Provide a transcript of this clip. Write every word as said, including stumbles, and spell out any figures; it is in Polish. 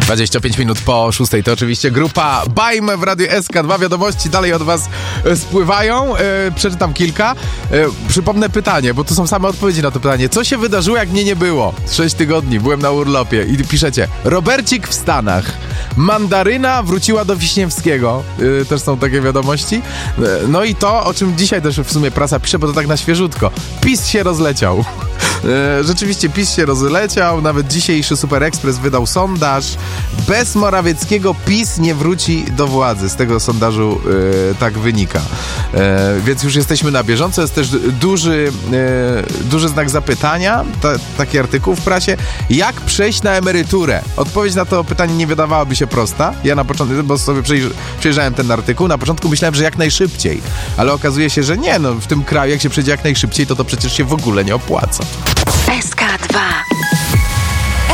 dwadzieścia pięć minut po szóstej to oczywiście grupa Bajmy w Radiu S K. Dwa wiadomości dalej od was spływają. E, przeczytam kilka. E, przypomnę pytanie, bo tu są same odpowiedzi na to pytanie. Co się wydarzyło, jak mnie nie było? Sześć tygodni, byłem na urlopie. I piszecie, Robercik w Stanach. Mandaryna wróciła do Wiśniewskiego. E, też są takie wiadomości. E, no i to, o czym dzisiaj też w sumie prasa pisze, bo to tak na świeżutko. PiS się rozleciał. E, rzeczywiście PiS się rozleciał. Nawet dzisiejszy Super Express wydał sondaż. Bez Morawieckiego PiS nie wróci do władzy. Z tego sondażu e, tak wynika. E, więc już jesteśmy na bieżąco. Jest też duży, e, duży znak zapytania. Ta, taki artykuł w prasie. Jak przejść na emeryturę? Odpowiedź na to pytanie nie wydawałaby się prosta. Ja na początku, bo sobie przejrzy, przejrzałem ten artykuł, na początku myślałem, że jak najszybciej. Ale okazuje się, że nie. No, w tym kraju, jak się przejdzie jak najszybciej, to to przecież się w ogóle nie opłaca. S K dwa.